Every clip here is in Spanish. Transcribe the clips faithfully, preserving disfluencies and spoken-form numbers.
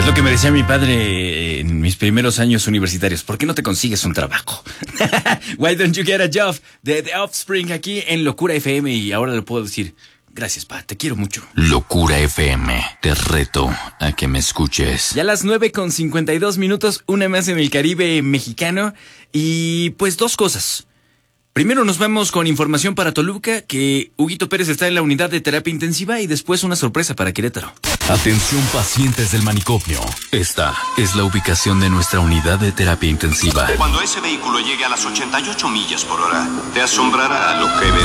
Es lo que me decía mi padre en mis primeros años universitarios. ¿Por qué no te consigues un trabajo? Why don't you get a job? De The Offspring aquí en Locura F M. Y ahora le puedo decir, gracias, pa, te quiero mucho. Locura F M, te reto a que me escuches. Ya a las nueve con cincuenta y dos minutos, una más en el Caribe mexicano. Y pues dos cosas. Primero nos vamos con información para Toluca, que Huguito Pérez está en la unidad de terapia intensiva, y después una sorpresa para Querétaro. Atención pacientes del manicomio. Esta es la ubicación de nuestra unidad de terapia intensiva. Cuando ese vehículo llegue a las ochenta y ocho millas por hora, te asombrará lo que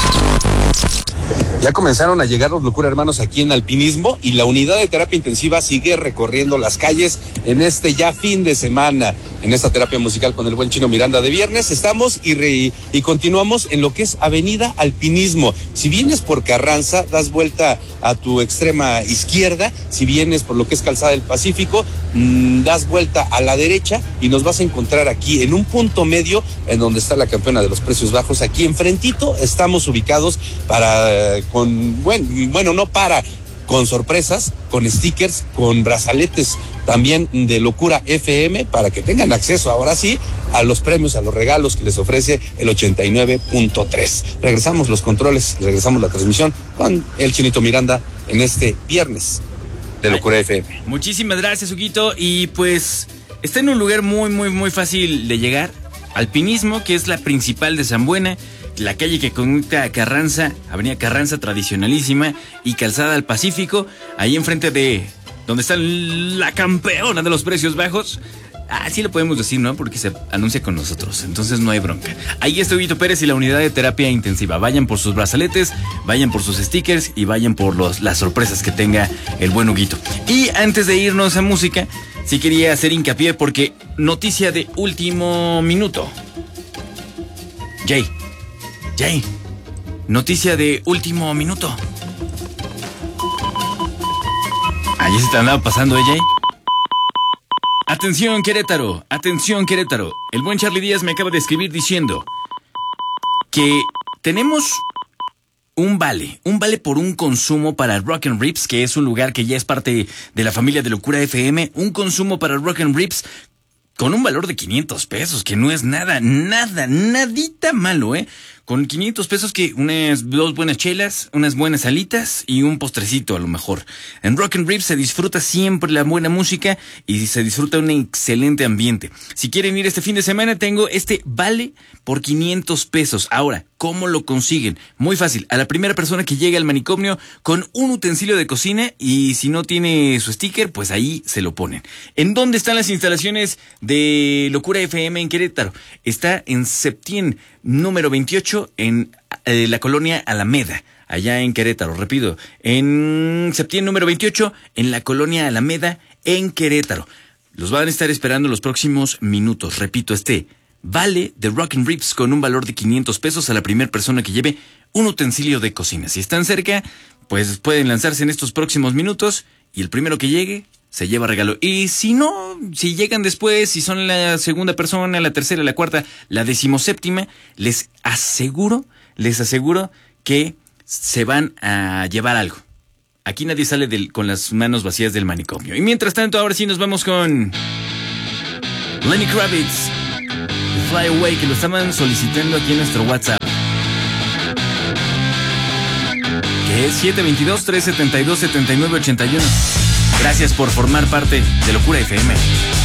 verás. Ya comenzaron a llegar los Locura Hermanos aquí en Alpinismo y la unidad de terapia intensiva sigue recorriendo las calles en este ya fin de semana. En esta terapia musical con el buen Chino Miranda de viernes estamos y, re, y continuamos en lo que es Avenida Alpinismo. Si vienes por Carranza, das vuelta a tu extrema izquierda. Si vienes por lo que es Calzada del Pacífico, mmm, das vuelta a la derecha y nos vas a encontrar aquí en un punto medio en donde está la campeona de los precios bajos. Aquí enfrentito estamos ubicados para, con, bueno, bueno, no para, con sorpresas, con stickers, con brazaletes también de Locura F M, para que tengan acceso ahora sí a los premios, a los regalos que les ofrece el ochenta y nueve punto tres. Regresamos los controles, regresamos la transmisión con el Chinito Miranda en este viernes de Locura Ay, F M. Muchísimas gracias, Huguito. Y pues está en un lugar muy, muy, muy fácil de llegar. Alpinismo, que es la principal de San Buena, la calle que conecta a Carranza, Avenida Carranza tradicionalísima, y Calzada al Pacífico, ahí enfrente de donde está la campeona de los precios bajos. Así lo podemos decir, ¿no? Porque se anuncia con nosotros, entonces no hay bronca. Ahí está Huguito Pérez y la unidad de terapia intensiva. Vayan por sus brazaletes, vayan por sus stickers y vayan por los, las sorpresas que tenga el buen Huguito. Y antes de irnos a música, sí quería hacer hincapié porque noticia de último minuto. Jay, Jay, noticia de último minuto. Allí se te andaba pasando, ¿eh, Jay? Atención, Querétaro, atención, Querétaro. El buen Charlie Díaz me acaba de escribir diciendo que tenemos un vale, un vale por un consumo para Rock and Ribs, que es un lugar que ya es parte de la familia de Locura F M, un consumo para Rock and Ribs con un valor de quinientos pesos, que no es nada, nada, nadita malo, ¿eh? Con quinientos pesos que unas dos buenas chelas, unas buenas alitas y un postrecito a lo mejor. En Rock and Ribs se disfruta siempre la buena música y se disfruta un excelente ambiente. Si quieren ir este fin de semana, tengo este vale por quinientos pesos. Ahora, ¿cómo lo consiguen? Muy fácil. A la primera persona que llegue al manicomio con un utensilio de cocina, y si no tiene su sticker, pues ahí se lo ponen. ¿En dónde están las instalaciones de Locura F M en Querétaro? Está en Septién número veintiocho en eh, la colonia Alameda, allá en Querétaro. Repito, en Septién número veintiocho en la colonia Alameda en Querétaro. Los van a estar esperando los próximos minutos. Repito, este vale de Rock and Ribs con un valor de quinientos pesos a la primera persona que lleve un utensilio de cocina. Si están cerca, pues pueden lanzarse en estos próximos minutos y el primero que llegue se lleva regalo. Y si no, si llegan después, si son la segunda persona, la tercera, la cuarta, la decimoséptima, les aseguro, les aseguro que se van a llevar algo. Aquí nadie sale del, con las manos vacías del manicomio. Y mientras tanto, ahora sí nos vamos con Lenny Kravitz, Fly Away, que lo estaban solicitando aquí en nuestro WhatsApp, que es siete dos dos, tres siete dos, siete nueve ocho uno. Gracias por formar parte de Locura F M.